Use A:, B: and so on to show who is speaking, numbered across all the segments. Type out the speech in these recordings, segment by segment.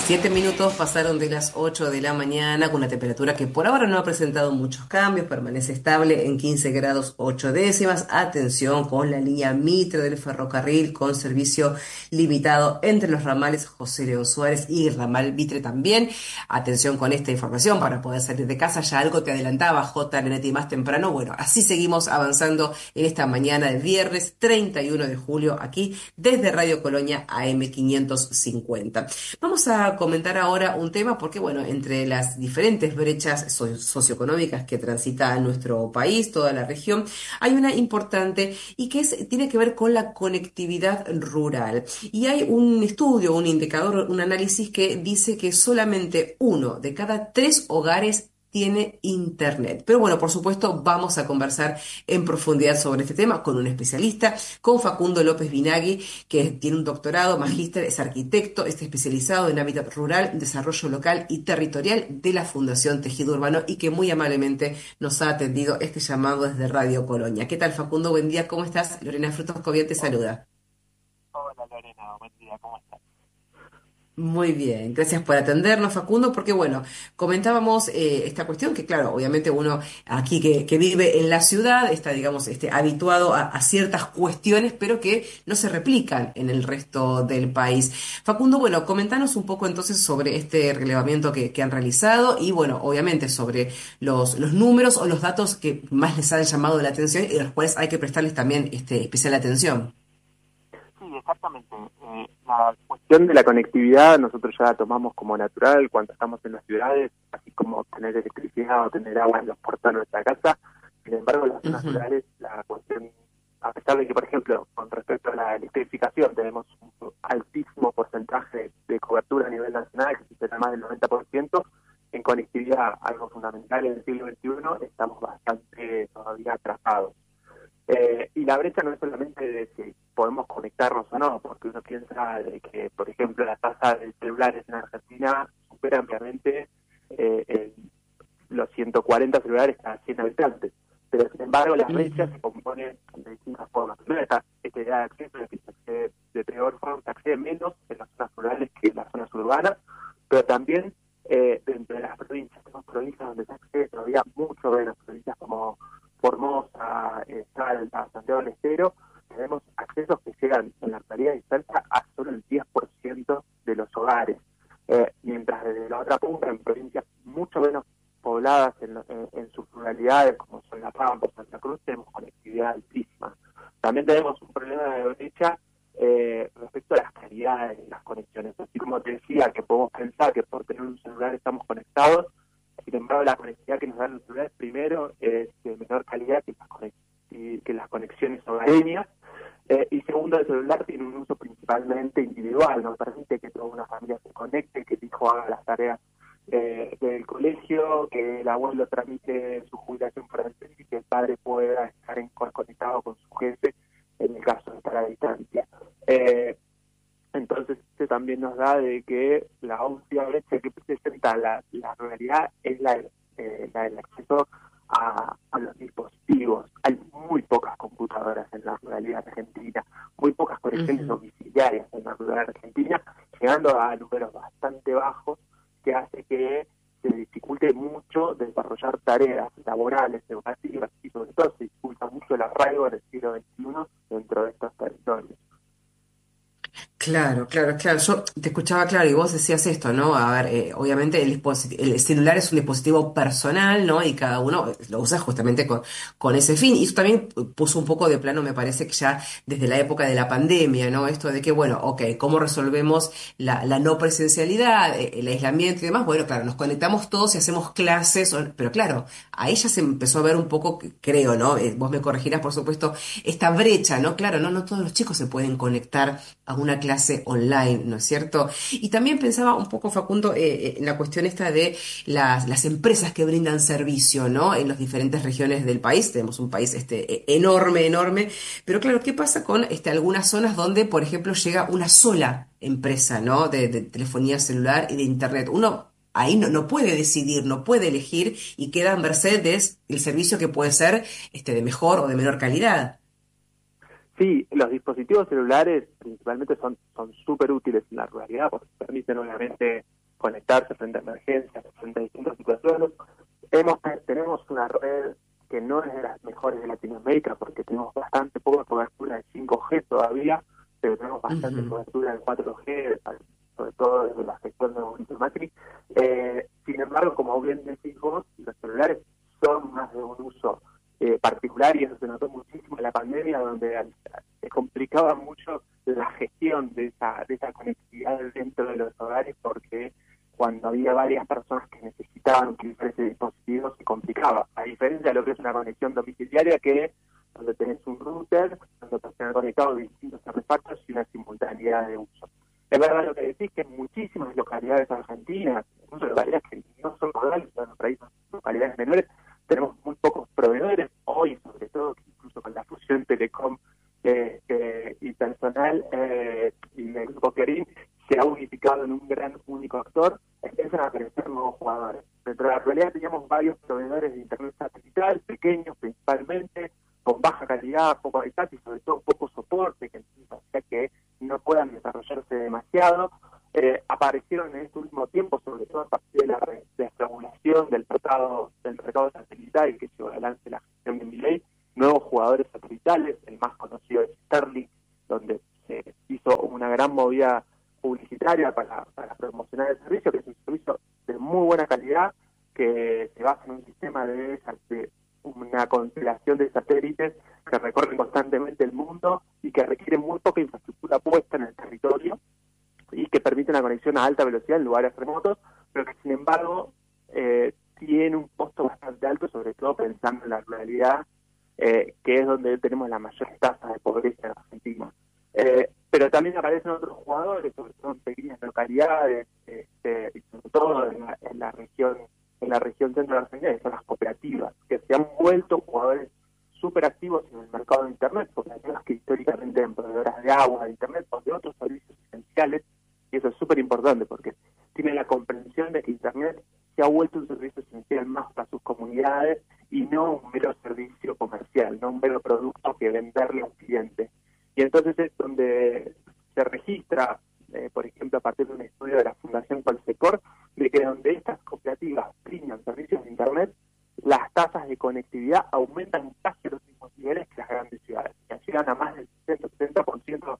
A: 7 minutos pasaron de las 8 de la mañana con una temperatura que por ahora no ha presentado muchos cambios, permanece estable en 15 grados 8 décimas. Atención con la línea Mitre del ferrocarril con servicio limitado entre los ramales José León Suárez y el ramal Mitre también. Atención con esta información para poder salir de casa. Ya algo te adelantaba J. Nenetti más temprano. Bueno, así seguimos avanzando en esta mañana de viernes 31 de julio aquí desde Radio Colonia AM 550. Vamos a comentar ahora un tema porque, bueno, entre las diferentes brechas socioeconómicas que transita nuestro país, toda la región, hay una importante y que tiene que ver con la conectividad rural. Y hay un estudio, un indicador, un análisis que dice que solamente uno de cada tres hogares tiene internet. Pero bueno, por supuesto, vamos a conversar en profundidad sobre este tema con un especialista, con Facundo López Binagui, que tiene un doctorado, magíster, es arquitecto, está especializado en hábitat rural, desarrollo local y territorial de la Fundación Tejido Urbano y que muy amablemente nos ha atendido este llamado desde Radio Colonia. ¿Qué tal, Facundo? Buen día, ¿cómo estás? Lorena Frutos Cobian te saluda.
B: Hola Lorena, buen día, ¿cómo estás?
A: Muy bien, gracias por atendernos, Facundo, porque bueno, comentábamos esta cuestión que claro, obviamente uno aquí que vive en la ciudad está, digamos, habituado a ciertas cuestiones, pero que no se replican en el resto del país. Facundo, bueno, comentanos un poco entonces sobre este relevamiento que han realizado y bueno, obviamente sobre los números o los datos que más les han llamado la atención y a los cuales hay que prestarles también especial atención.
B: Sí, exactamente. La cuestión de la conectividad nosotros ya la tomamos como natural cuando estamos en las ciudades, así como tener electricidad o tener agua en los puertos de nuestra casa. Sin embargo, en las zonas
A: Ujú,
B: rurales, la cuestión, a pesar de que, por ejemplo, con respecto a la electrificación tenemos un altísimo porcentaje de cobertura a nivel nacional, que supera más del 90%, en conectividad, algo fundamental en el siglo XXI, estamos bastante todavía atrasados. Y la brecha no es solamente de si podemos conectarnos o no, porque uno piensa de que, por ejemplo, la tasa de celulares en Argentina supera ampliamente los 140 celulares cada 100 habitantes. Pero, sin embargo, la brecha
A: ujú,
B: se compone de distintas formas. Primero está esta idea de acceso, de que se accede de peor forma, se accede menos en las zonas rurales que en las zonas urbanas, pero también dentro de las provincias, tenemos provincias donde se accede todavía mucho menos, provincias como Formosa, Salta, Santiago del Estero, tenemos accesos que llegan en la actualidad dispersa a solo el 10% de los hogares, mientras desde la otra punta, en provincias mucho menos pobladas en sus ruralidades, como son La Pampa, Santa Cruz, tenemos conectividad altísima. También tenemos un problema de brecha respecto a las calidades de las conexiones. Así como te decía, que podemos pensar que por tener un celular estamos conectados, sin embargo, la conectividad que nos dan los celulares primero es de menor calidad que las conexiones hogareñas. Y segundo, el celular tiene un uso principalmente individual, no permite que toda una familia se conecte, que el hijo haga las tareas del colegio, que el abuelo tramite su jubilación por el y que el padre pueda estar conectado con su jefe en el caso de estar a distancia. Entonces, este también nos da de que la última brecha que presenta la realidad es la del acceso a los dispositivos. Hay muy pocas computadoras en la ruralidad argentina, muy pocas conexiones
A: ujú.
B: domiciliarias en la ruralidad argentina, llegando a números bastante bajos, que hace que se dificulte mucho desarrollar tareas laborales, educativas, y sobre todo se dificulta mucho el arraigo del siglo XXI dentro de estos territorios.
A: Claro, claro, claro. Yo te escuchaba claro y vos decías esto, ¿no? A ver, obviamente el celular es un dispositivo personal, ¿no? Y cada uno lo usa justamente con ese fin. Y eso también puso un poco de plano, me parece que ya desde la época de la pandemia, ¿no? Esto de que, bueno, ok, ¿cómo resolvemos la no presencialidad, el aislamiento y demás? Bueno, claro, nos conectamos todos y hacemos clases, pero claro, ahí ya se empezó a ver un poco, creo, ¿no? Vos me corregirás, por supuesto, esta brecha, ¿no? Claro, no todos los chicos se pueden conectar a una clase online, ¿no es cierto? Y también pensaba un poco, Facundo, en la cuestión esta de las empresas que brindan servicio, ¿no? En las diferentes regiones del país. Tenemos un país enorme, enorme. Pero claro, ¿qué pasa con algunas zonas donde, por ejemplo, llega una sola empresa, ¿no? De telefonía celular y de internet? Uno ahí no puede decidir, no puede elegir y queda en merced de el servicio que puede ser de mejor o de menor calidad.
B: Sí, los dispositivos celulares principalmente son súper útiles en la ruralidad porque permiten obviamente conectarse frente a emergencias, frente a distintas situaciones. Tenemos una red que no es de las mejores de Latinoamérica porque tenemos bastante poca cobertura de 5G todavía, pero tenemos bastante
A: Ujú.
B: cobertura de 4G, sobre todo desde la gestión de Mauricio Macri. Sin embargo, como bien decís vos, los celulares son más de un uso particular y eso se notó muchísimo en la pandemia, donde se complicaba mucho la gestión de esa conectividad dentro de los hogares porque cuando había varias personas que necesitaban utilizar ese dispositivo se complicaba, a diferencia de lo que es una conexión domiciliaria que donde tenés un router, donde puedes tener conectados distintos artefactos y una simultaneidad de uso. Es verdad lo que decís que en muchísimas localidades argentinas, incluso localidades que no son rurales, sino países, localidades menores, tenemos muy pocos proveedores, hoy sobre todo, incluso con la fusión Telecom y personal y el grupo Clarín se ha unificado en un gran único actor, empiezan a aparecer nuevos jugadores. Dentro de la realidad teníamos varios proveedores de internet satelital, pequeños principalmente, con baja calidad, poco hábitat y sobre todo poco soporte, que hacía que no puedan desarrollarse demasiado. Aparecieron en este último tiempo, sobre todo a partir de la desregulación del mercado satelital que llevó adelante la gestión de Milei, nuevos jugadores satelitales, el más conocido es Starlink, donde se hizo una gran movida publicitaria para promocionar el servicio, que es un servicio de muy buena calidad, que se basa en un sistema de una constelación de satélites que recorren constantemente el mundo y que requieren muy poca infraestructura puesta en el territorio y que permiten la conexión a alta velocidad en lugares remotos, pero que sin embargo tiene un costo bastante alto, sobre todo pensando en la ruralidad, que es donde tenemos la mayor tasa de pobreza en Argentina. Pero también aparecen otros jugadores, sobre todo en pequeñas localidades, y sobre todo en la región centro de Argentina, que son las cooperativas, que se han vuelto jugadores súper activos en el mercado de Internet, cooperativas que históricamente eran proveedoras de agua, de Internet o de otros servicios esenciales, y eso es súper importante porque tienen la comprensión de que Internet se ha vuelto un servicio esencial más para sus comunidades y no un mero servicio comercial, no un mero producto que venderle a un cliente. Y entonces es donde se registra, por ejemplo, a partir de un estudio de la Fundación Colsecor, de que donde estas cooperativas brindan servicios de Internet, las tasas de conectividad aumentan casi a los mismos niveles que las grandes ciudades. Que llegan a más del 60-70%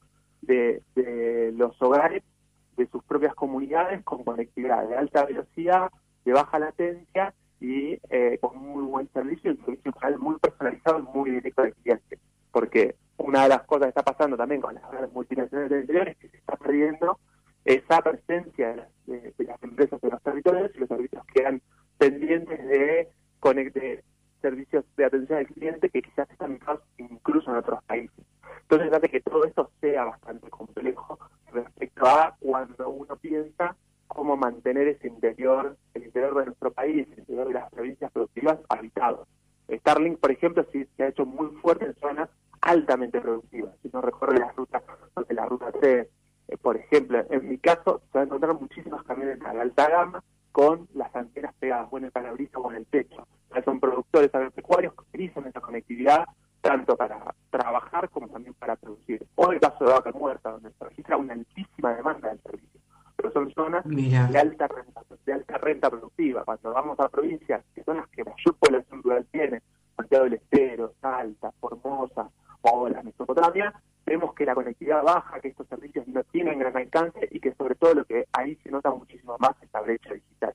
B: de los hogares de sus propias comunidades con conectividad de alta velocidad, de baja latencia y con muy buen servicio, y un servicio general muy personalizado y muy directo al cliente. Porque una de las cosas que está pasando también con las grandes multinacionales del interior es que se está perdiendo esa presencia de las empresas en los territorios y los servicios quedan pendientes de servicios de atención al cliente que quizás están ubicados incluso en otros países. Entonces hace que todo esto sea bastante complejo respecto a cuando uno piensa cómo mantener ese interior, el interior de nuestro país, el interior de las provincias productivas habitados. Starlink, por ejemplo, sí se ha hecho muy fuerte en zonas altamente productivas. Si uno recorre la ruta 3, por ejemplo, en mi caso, se va a encontrar muchísimas camionetas de alta gama con las antenas pegadas o en el parabrisas o en el techo. Son productores agropecuarios que utilizan esa conectividad tanto para trabajar como también para producir. O el caso de Vaca Muerta, donde se registra una altísima demanda del servicio. Pero son zonas
A: Mira.
B: de alta renta productiva. Cuando vamos a provincias que son las que mayor población rural tiene, Santiago del Estero, Salta, Formosa o la Mesopotamia, vemos que la conectividad baja, que estos servicios no tienen gran alcance y que sobre todo lo que ahí se nota muchísimo más es la brecha digital.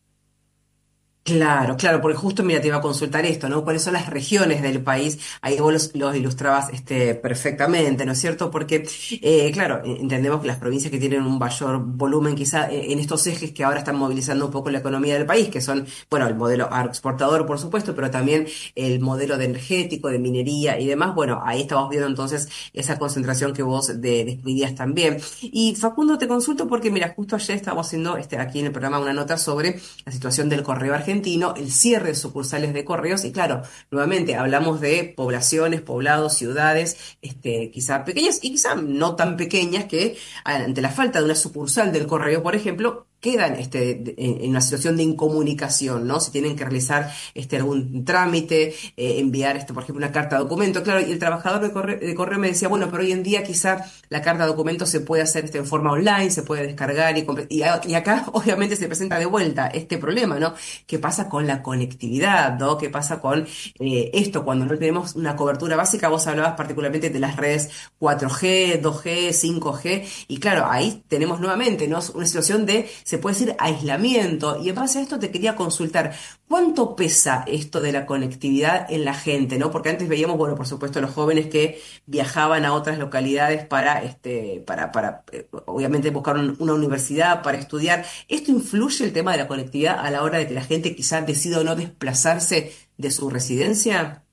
A: Claro, claro, porque justo mira, te iba a consultar esto, ¿no? ¿Cuáles son las regiones del país? Ahí vos los ilustrabas perfectamente, ¿no es cierto? Porque, claro, entendemos que las provincias que tienen un mayor volumen, quizá en estos ejes que ahora están movilizando un poco la economía del país, que son, bueno, el modelo agroexportador, por supuesto, pero también el modelo de energético, de minería y demás, bueno, ahí estamos viendo entonces esa concentración que vos describías también. Y Facundo, te consulto porque, mira, justo ayer estábamos haciendo aquí en el programa una nota sobre la situación del correo argentino, el cierre de sucursales de correos y claro, nuevamente hablamos de poblaciones, poblados, ciudades, quizá pequeñas y quizá no tan pequeñas que ante la falta de una sucursal del correo, por ejemplo, quedan en una situación de incomunicación, ¿no? Si tienen que realizar algún trámite, enviar, por ejemplo, una carta de documento. Claro, y el trabajador de correo me decía, bueno, pero hoy en día quizá la carta de documento se puede hacer en forma online, se puede descargar y acá obviamente se presenta de vuelta este problema, ¿no? ¿Qué pasa con la conectividad, ¿no? ¿Qué pasa con esto cuando no tenemos una cobertura básica? Vos hablabas particularmente de las redes 4G, 2G, 5G, y claro, ahí tenemos nuevamente, ¿no? Una situación de, se puede decir, aislamiento. Y en base a esto te quería consultar, ¿cuánto pesa esto de la conectividad en la gente, ¿no? Porque antes veíamos, bueno, por supuesto, los jóvenes que viajaban a otras localidades para obviamente buscar una universidad, para estudiar. ¿Esto influye el tema de la conectividad a la hora de que la gente quizás decida o no desplazarse de su residencia?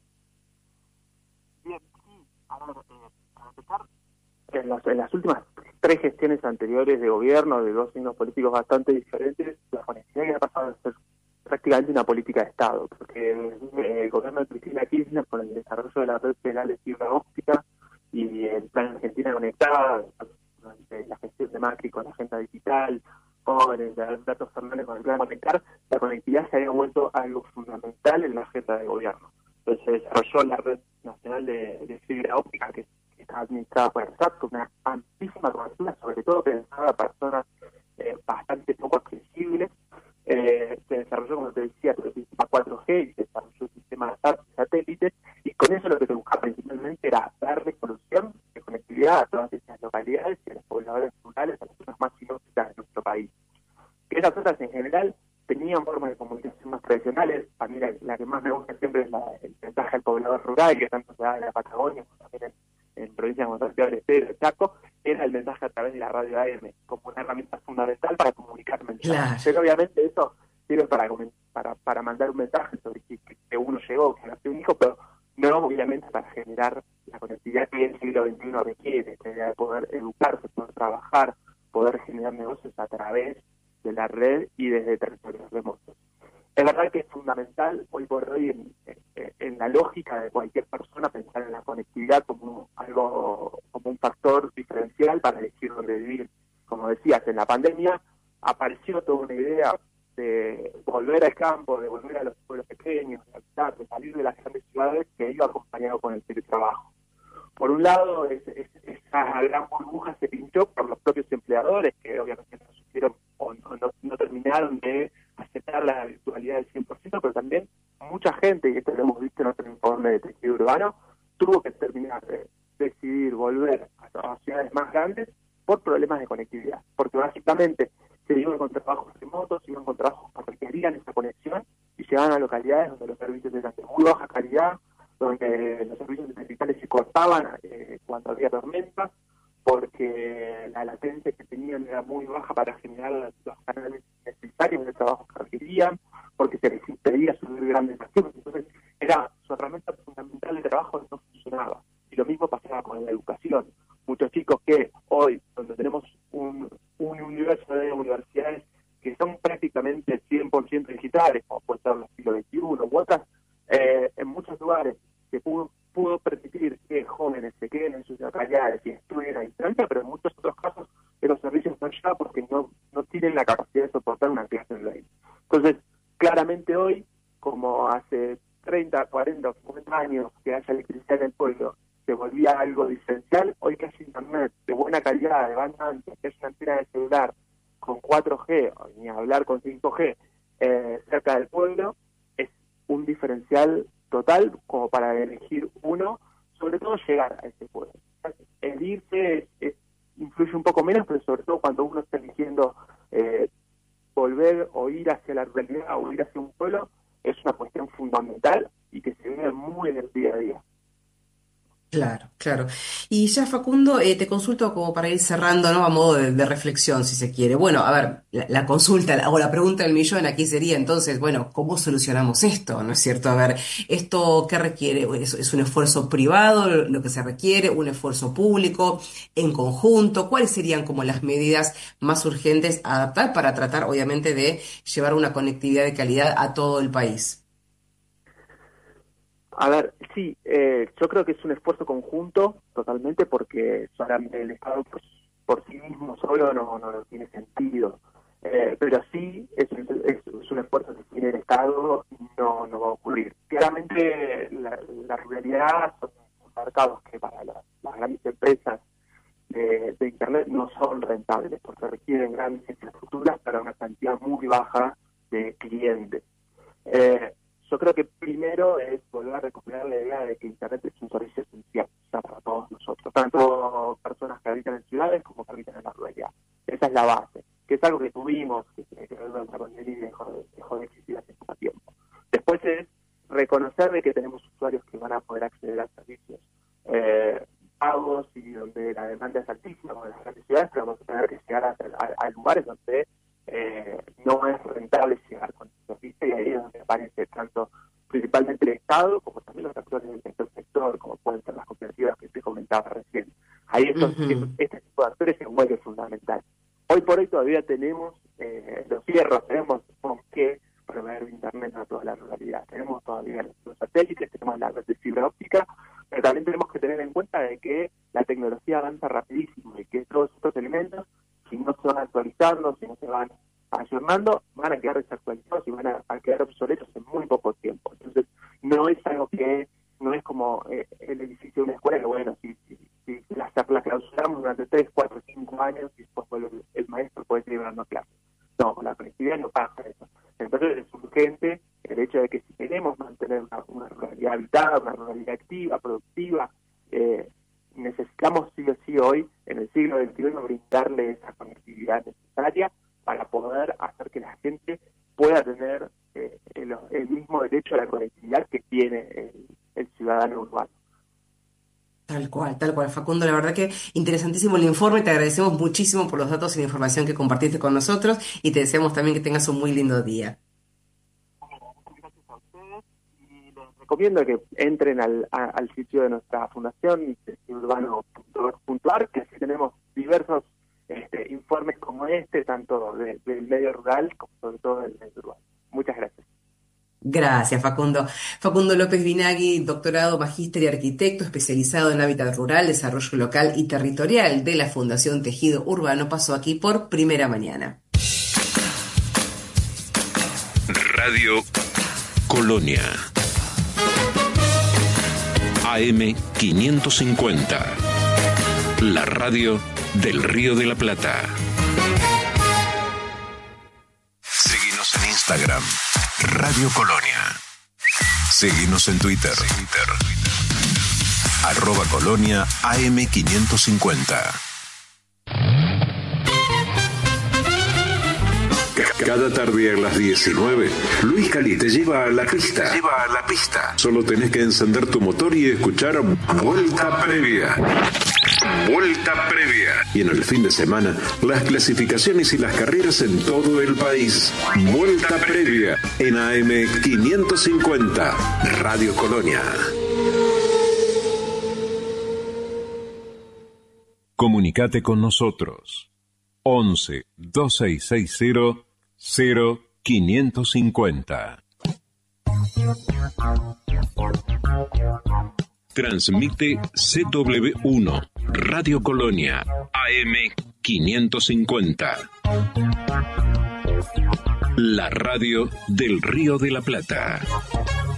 B: Bien, sí, para empezar, en las últimas tres gestiones anteriores de gobierno, de dos signos políticos bastante diferentes, la conectividad ha pasado a ser prácticamente una política de Estado, porque el gobierno de Cristina Kirchner, con el desarrollo de la red penal de fibra óptica y el plan Argentina Conectada, durante la gestión de Macri con la agenda digital, con el de Alberto Fernández con el plan Conectar, la conectividad se había vuelto algo fundamental en la agenda de gobierno. Entonces se desarrolló la red nacional de fibra óptica que está administrada por el SAT, con una amplísima cobertura, sobre todo pensada para personas bastante poco accesibles. Se desarrolló, como te decía, todo el sistema 4G y se desarrolló el sistema satélite, y con eso lo que se buscaba principalmente era darle solución de conectividad a todas estas localidades y a los pobladores rurales, a las zonas más inhóspitas de nuestro país. Que esas zonas en general tenían formas de comunicación más tradicionales. A mí la que más me gusta siempre es el mensaje al poblador rural, que tanto se da en la Patagonia como también en provincias como Santiago del Estero, Chaco, era el mensaje a través de la radio AM, como una herramienta fundamental para comunicar mensajes.
A: Claro.
B: Pero obviamente eso sirve para mandar un mensaje sobre que uno llegó, que nació un hijo, pero no obviamente para generar la conectividad que el siglo XXI requiere, de poder educarse, poder trabajar, poder generar negocios a través de la red y desde territorios remotos. Es verdad que es fundamental hoy por hoy en la lógica de cualquier persona pensar en la conectividad como como un factor diferencial para elegir dónde vivir. Como decías, en la pandemia apareció toda una idea de volver al campo, de volver a los pueblos pequeños, de salir de las grandes ciudades, que iba acompañado con el teletrabajo. Por un lado, esa gran burbuja se pinchó por los propios empleadores, que obviamente no supieron o no terminaron de aceptar la virtualidad del 100%, pero también mucha gente, y esto lo hemos visto en otro informe de tejido urbano, tuvo que terminar de decidir volver a ciudades más grandes por problemas de conectividad, porque básicamente se iban con trabajos remotos, se iban con trabajos que requerían esa conexión y llegaban a localidades donde los servicios eran de muy baja calidad, donde los servicios digitales se cortaban cuando había tormentas, porque la latencia que tenían era muy baja para generar los canales necesarios de trabajo que requerían, porque se les impedía subir grandes activos. Entonces, era su herramienta fundamental de trabajo no funcionaba. Y lo mismo pasaba con la educación. Muchos chicos que hoy, donde tenemos un universo de universidades que son prácticamente 100% digitales, como puede ser el siglo XXI u otras, en muchos lugares se pudo permitir que jóvenes se queden en sus localidades y estudien a distancia, pero en muchos otros casos los servicios no llegan porque no tienen la capacidad de soportar una clase online. Entonces, claramente hoy, como hace 30, 40, 50 años que haya electricidad en el pueblo, se volvía algo diferencial, hoy que haya internet de buena calidad, de banda ancha, que haya una antena de celular con 4G, ni hablar con 5G, cerca del pueblo, es un diferencial total como para elegir uno, sobre todo llegar a ese pueblo. El irse influye un poco menos, pero sobre todo cuando uno está eligiendo volver o ir hacia la realidad o ir hacia un pueblo, es una cuestión fundamental y que se ve muy en el día a día.
A: Claro, claro. Y ya Facundo, te consulto como para ir cerrando, ¿no? A modo de reflexión, si se quiere. Bueno, a ver, la consulta o la pregunta del millón aquí sería entonces, bueno, ¿cómo solucionamos esto? ¿No es cierto? A ver, ¿esto qué requiere? ¿Es un esfuerzo privado lo que se requiere? ¿Un esfuerzo público en conjunto? ¿Cuáles serían como las medidas más urgentes a adaptar para tratar, obviamente, de llevar una conectividad de calidad a todo el país?
B: A ver, sí, yo creo que es un esfuerzo conjunto totalmente porque solamente el Estado por sí mismo solo no tiene sentido. pero sí es un esfuerzo que tiene el Estado y no va a ocurrir. Claramente la ruralidad son mercados que para las grandes empresas de Internet no son rentables porque requieren grandes infraestructuras para una cantidad muy baja de clientes. Yo creo que primero es volver a recuperar la idea de que Internet es un servicio esencial para todos nosotros, tanto personas que habitan en ciudades como que habitan en la ruralidad. Esa es la base, que es algo que tuvimos, que durante la pandemia dejó de existir hace poco tiempo. Después es reconocer de que tenemos usuarios que van a poder acceder a servicios pagos y donde la demanda es altísima, como en las grandes ciudades, pero vamos a tener que llegar a lugares donde no es rentable llegar con el servicio, y ahí es donde aparece tanto principalmente el Estado como también los actores del tercer sector, como pueden ser las cooperativas que te comentaba recién. Ahí este tipo de actores se vuelve fundamental. Hoy por hoy todavía tenemos los fierros, tenemos con qué proveer Internet a toda la ruralidad. Tenemos todavía los satélites, tenemos la red de fibra óptica, pero también tenemos que tener en cuenta de que la tecnología avanza rapidísimo y que todos estos elementos, si no se van actualizando, si no se van ayornando, van a quedar desactualizados y van a quedar obsoletos en muy poco tiempo. Entonces, no es algo que, no es como el edificio de una escuela que, bueno, si la clausuramos durante 3, 4, 5 años y después el maestro puede seguir dando clases. No, con la conectividad no pasa eso. Entonces es urgente el hecho de que si queremos mantener una ruralidad habitada, una ruralidad activa, productiva, necesitamos sí o sí hoy, en el siglo XXI, brindarle esa conectividad necesaria para poder hacer que la gente pueda tener el mismo derecho a la conectividad que tiene el ciudadano urbano.
A: Tal cual, Facundo. La verdad que interesantísimo el informe. Te agradecemos muchísimo por los datos y la información que compartiste con nosotros y te deseamos también que tengas un muy lindo día.
B: Muchas gracias a ustedes y les recomiendo que entren al sitio de nuestra fundación, urbano.org.ar, que así tenemos diversos informes como tanto del medio rural como sobre todo del medio urbano. Muchas gracias.
A: Gracias, Facundo. Facundo López Vinagui, doctorado, magíster y arquitecto especializado en hábitat rural, desarrollo local y territorial de la Fundación Tejido Urbano, pasó aquí por Primera Mañana.
C: Radio Colonia. AM 550. La radio del Río de la Plata. Seguinos en Instagram. Radio Colonia. Seguinos en Twitter. @Colonia AM550. Cada tarde a las 19, Luis Cali te lleva a la pista. Solo tenés que encender tu motor y escuchar Vuelta Previa. Y en el fin de semana, las clasificaciones y las carreras en todo el país. Vuelta Previa en AM550, Radio Colonia. Comunicate con nosotros. 11 2660 0550. Transmite CW1, Radio Colonia, AM550. La radio del Río de la Plata.